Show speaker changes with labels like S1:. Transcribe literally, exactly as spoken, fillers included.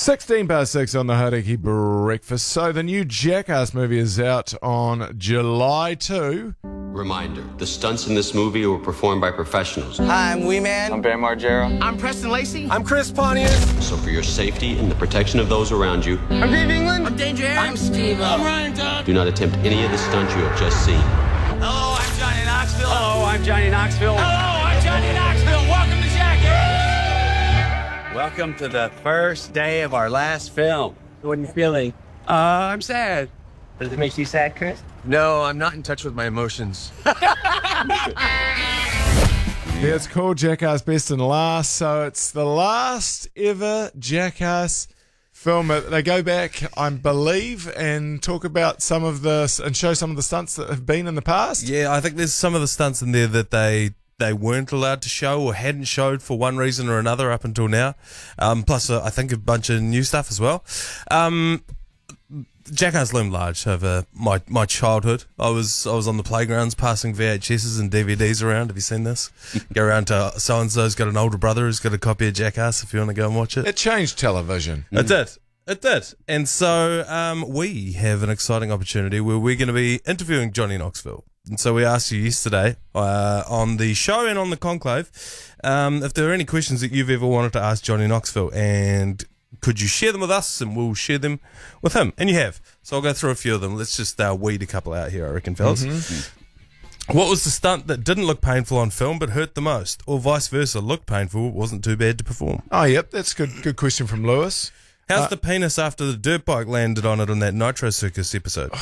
S1: sixteen past six on the Hauriki Breakfast. So the new Jackass movie is out on July second.
S2: Reminder, the stunts in this movie were performed by professionals.
S3: Hi, I'm Wee Man.
S4: I'm Bam Margera.
S5: I'm Preston Lacey.
S3: I'm Chris Pontius.
S2: So for your safety and the protection of those around you,
S3: I'm Dave England.
S5: I'm Danger Aaron.
S6: I'm Steve.
S5: I'm Ryan Dunn.
S2: do not attempt any of the stunts you have just seen.
S5: Hello, I'm Johnny Knoxville.
S6: Hello, I'm Johnny Knoxville.
S5: Hello, I'm Johnny Knoxville. Welcome to Jackass.
S6: Welcome to the first day of our last film. What are you feeling? Uh, I'm sad. Does it make you sad, Chris?
S3: No, I'm not in touch with my emotions.
S1: Yeah, it's called Jackass Best and Last. So it's the last ever Jackass film. They go back, I believe, and talk about some of the and show some of the stunts that have been in the past.
S7: Yeah, I think there's some of the stunts in there that they they weren't allowed to show or hadn't showed for one reason or another up until now. Um, plus, uh, I think a bunch of new stuff as well. Um, Jackass loomed large over my, my childhood. I was I was on the playgrounds passing V H Ss and D V Ds around. Have you seen this? Go around to so and so's got an older brother who's got a copy of Jackass if you want to go and watch it.
S1: It changed television.
S7: It did. It did. And so um, we have an exciting opportunity where we're going to be interviewing Johnny Knoxville. And so we asked you yesterday uh, on the show and on the conclave um, if there are any questions that you've ever wanted to ask Johnny Knoxville, and could you share them with us, and we'll share them with him. And you have. So I'll go through a few of them. Let's just uh, weed a couple out here, I reckon, fellas. Mm-hmm. What was the stunt that didn't look painful on film but hurt the most? Or vice versa, looked painful, wasn't too bad to perform?
S1: Oh, yep, that's a good, good question from Lewis.
S7: How's
S1: Uh,
S7: the penis after the dirt bike landed on it on that Nitro Circus episode?